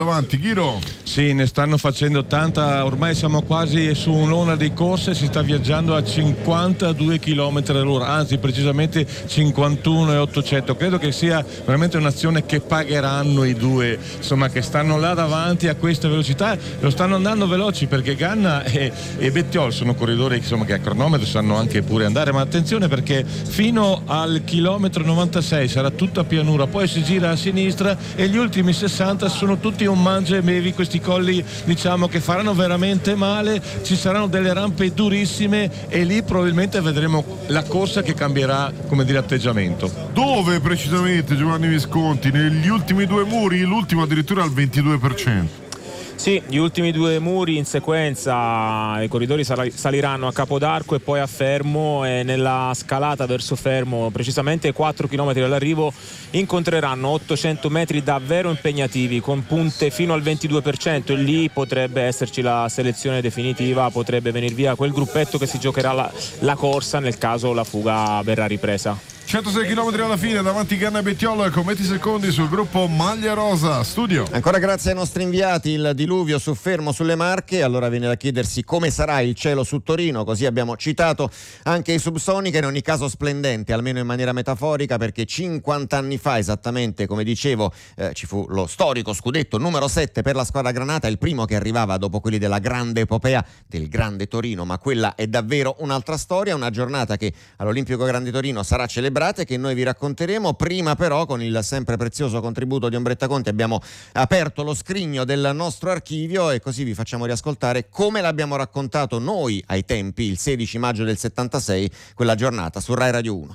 Avanti, Ghiro. Sì, ne stanno facendo tanta, ormai siamo quasi su un'ora di corse, si sta viaggiando a 52 km all'ora, anzi precisamente 51,800. Credo che sia veramente un'azione che pagheranno i due, insomma, che stanno là davanti a questa velocità. Lo stanno andando veloci perché Ganna e Bettiol sono corridori, insomma, che a cronometro sanno anche pure andare, ma attenzione perché fino al chilometro 96 sarà tutta pianura, poi si gira a sinistra e gli ultimi 60 sono tutti un mangia e bevi, questi colli diciamo che faranno veramente male, ci saranno delle rampe durissime e lì probabilmente vedremo la corsa che cambierà, come dire, atteggiamento. Dove precisamente, Giovanni Visconti? Negli ultimi due muri, l'ultimo addirittura al 22%. Sì, gli ultimi due muri in sequenza, i corridori saliranno a Capodarco e poi a Fermo, e nella scalata verso Fermo, precisamente 4 km dall'arrivo, incontreranno 800 metri davvero impegnativi con punte fino al 22%, e lì potrebbe esserci la selezione definitiva, potrebbe venir via quel gruppetto che si giocherà la corsa nel caso la fuga verrà ripresa. 106 km alla fine, davanti Ganna e Bettiol con 20 secondi sul gruppo Maglia Rosa. Studio. Ancora grazie ai nostri inviati. Il diluvio su Fermo sulle Marche, allora viene da chiedersi come sarà il cielo su Torino, così abbiamo citato anche i Subsonica, in ogni caso splendente, almeno in maniera metaforica, perché 50 anni fa esattamente, come dicevo, ci fu lo storico scudetto numero 7 per la squadra granata, il primo che arrivava dopo quelli della grande epopea del Grande Torino, ma quella è davvero un'altra storia, una giornata che all'Olimpico Grande Torino sarà celebrata, che noi vi racconteremo. Prima però, con il sempre prezioso contributo di Ombretta Conti, abbiamo aperto lo scrigno del nostro archivio e così vi facciamo riascoltare come l'abbiamo raccontato noi ai tempi, il 16 maggio del 76, quella giornata su Rai Radio 1.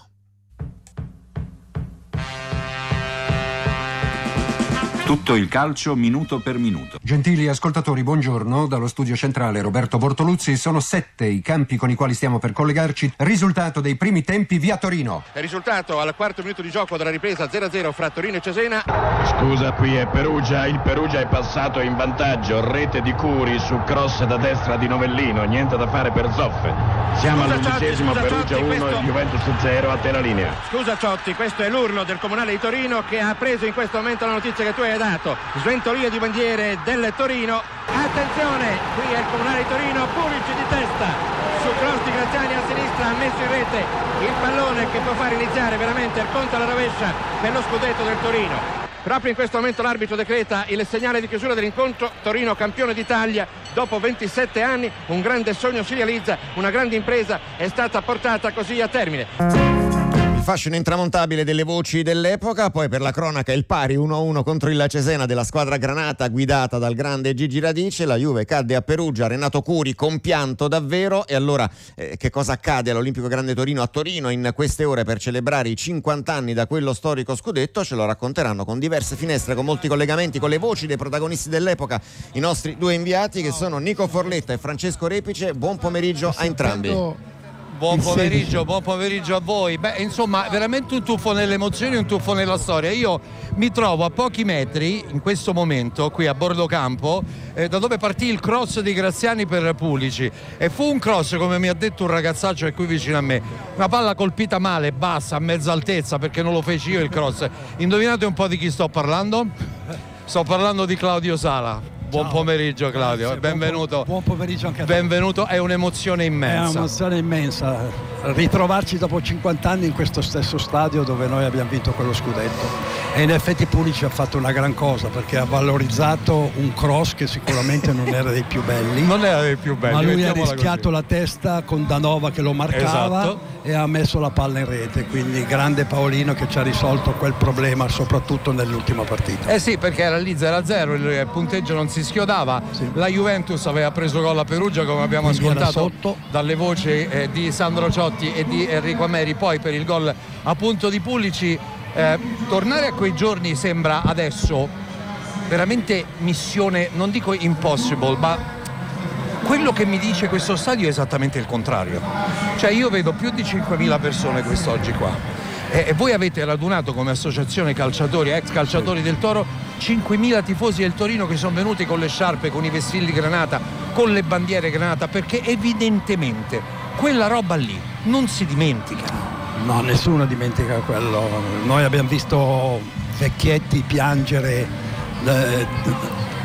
Tutto il calcio minuto per minuto. Gentili ascoltatori, buongiorno. Dallo studio centrale Roberto Bortoluzzi. Sono 7 i campi con i quali stiamo per collegarci. Risultato dei primi tempi via Torino. Risultato al quarto minuto di gioco della ripresa 0-0 fra Torino e Cesena. Scusa, qui è Perugia. Il Perugia è passato in vantaggio. Rete di Curi su cross da destra di Novellino. Niente da fare per Zoffe. Siamo all'11°, Perugia 1 e Juventus 0. A te la linea. Scusa Ciotti, questo è l'urlo del Comunale di Torino che ha preso in questo momento la notizia che tu hai dato. Sventolio di bandiere del Torino. Attenzione, qui è il Comunale di Torino. Purici di testa su cross di Graziani a sinistra, ha messo in rete il pallone che può far iniziare veramente il conto alla rovescia per lo scudetto del Torino. Proprio in questo momento l'arbitro decreta il segnale di chiusura dell'incontro. Torino campione d'Italia dopo 27 anni, un grande sogno si realizza, una grande impresa è stata portata così a termine. Fascino intramontabile delle voci dell'epoca. Poi per la cronaca il pari 1-1 contro il Cesena della squadra granata guidata dal grande Gigi Radice. La Juve cadde a Perugia, Renato Curi compianto davvero. E allora che cosa accade all'Olimpico Grande Torino a Torino in queste ore per celebrare i 50 anni da quello storico scudetto? Ce lo racconteranno con diverse finestre, con molti collegamenti, con le voci dei protagonisti dell'epoca, i nostri due inviati che sono Nico Forletta e Francesco Repice. Buon pomeriggio a entrambi. Buon pomeriggio a voi. Beh, insomma, veramente un tuffo nelle emozioni, un tuffo nella storia. Io mi trovo a pochi metri in questo momento qui a bordo campo da dove partì il cross di Graziani per Pulici, e fu un cross, come mi ha detto un ragazzaccio che è qui vicino a me, una palla colpita male, bassa, a mezza altezza, perché non lo feci io il cross. Indovinate un po' di chi sto parlando? Sto parlando di Claudio Sala. Buon pomeriggio Claudio. Grazie, benvenuto. Buon pomeriggio anche a te. Benvenuto, è un'emozione immensa. È un'emozione immensa ritrovarci dopo 50 anni in questo stesso stadio dove noi abbiamo vinto quello scudetto. E in effetti Pulici ha fatto una gran cosa, perché ha valorizzato un cross che sicuramente non era dei più belli. Non era dei più belli. Ma lui ha rischiato la testa con Danova che lo marcava, esatto, e ha messo la palla in rete. Quindi grande Paolino che ci ha risolto quel problema, soprattutto nell'ultima partita. Eh sì, perché era lì 0-0, il punteggio non si schiodava, sì. La Juventus aveva preso gol a Perugia, come abbiamo ascoltato dalle voci di Sandro Ciotti e di Enrico Ameri. Poi per il gol appunto di Pulici, tornare a quei giorni sembra adesso veramente missione, non dico impossible, ma quello che mi dice questo stadio è esattamente il contrario. Cioè io vedo più di 5.000 persone quest'oggi qua, e voi avete radunato come associazione calciatori, ex calciatori del Toro, 5.000 tifosi del Torino che sono venuti con le sciarpe, con i vessilli granata, con le bandiere granata, perché evidentemente quella roba lì non si dimentica. No, nessuno dimentica quello. Noi abbiamo visto vecchietti piangere